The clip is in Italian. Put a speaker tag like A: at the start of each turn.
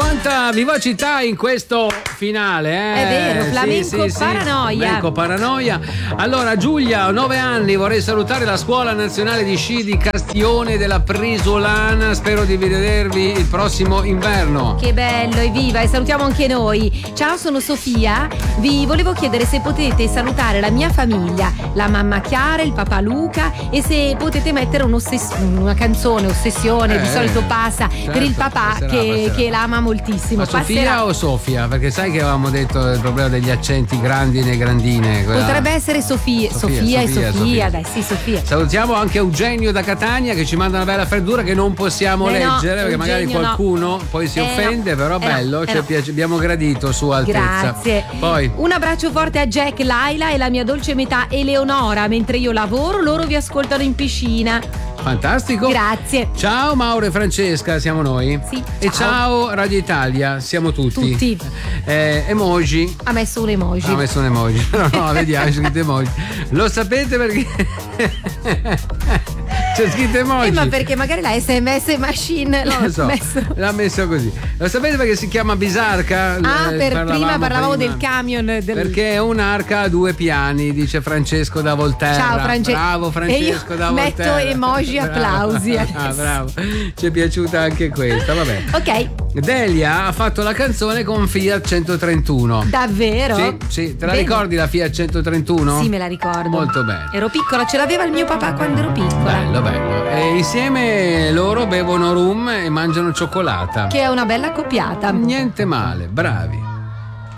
A: quanta vivacità in questo finale,
B: È vero, flamenco paranoia.
A: Flamenco paranoia. Allora, Giulia, ho 9 anni, vorrei salutare la Scuola Nazionale di Sci di Castione della Prisolana. Spero di vedervi il prossimo inverno.
B: Che bello, evviva, e salutiamo anche noi. Ciao, sono Sofia. Vi volevo chiedere se potete salutare la mia famiglia, la mamma Chiara, il papà Luca, e se potete mettere una canzone, Ossessione, di solito passa,
A: certo,
B: per il papà che la ama moltissimo.
A: Ma Sofia o Sofia? Perché sai che avevamo detto il problema degli accenti grandi e grandine.
B: Potrebbe essere Sofia e Sofia. Dai, sì, Sofia.
A: Salutiamo anche Eugenio da Catania che ci manda una bella freddura che non possiamo leggere perché magari qualcuno poi si offende, però bello, abbiamo gradito Sua Altezza.
B: Grazie.
A: Poi
B: un abbraccio forte a Jack, Laila e la mia dolce metà Eleonora. Mentre io lavoro, loro vi ascoltano in piscina.
A: Fantastico.
B: Grazie.
A: Ciao Mauro e Francesca, siamo noi.
B: Sì.
A: E ciao Radio Italia, siamo tutti. Emoji.
B: Ha messo un emoji.
A: No, vediamo, c'è scritto emoji. Lo sapete perché? C'è scritto emoji.
B: Ma perché magari la SMS machine
A: l'ha messo così. Lo sapete perché si chiama bisarca?
B: Prima parlavamo del camion.
A: Perché è un'arca a 2 piani, dice Francesco da Volterra.
B: Ciao
A: Bravo Francesco da Volterra.
B: Metto emoji applausi.
A: Bravo. Ci è piaciuta anche questa, vabbè.
B: Ok.
A: Delia ha fatto la canzone con Fiat 131.
B: Davvero?
A: Sì. Te la ricordi la Fiat 131?
B: Sì, me la ricordo.
A: Molto bene.
B: Ero piccola, ce l'aveva il mio papà quando ero piccola.
A: Bello. E insieme loro bevono rum e mangiano cioccolata.
B: Che è una bella accoppiata.
A: Niente male, bravi.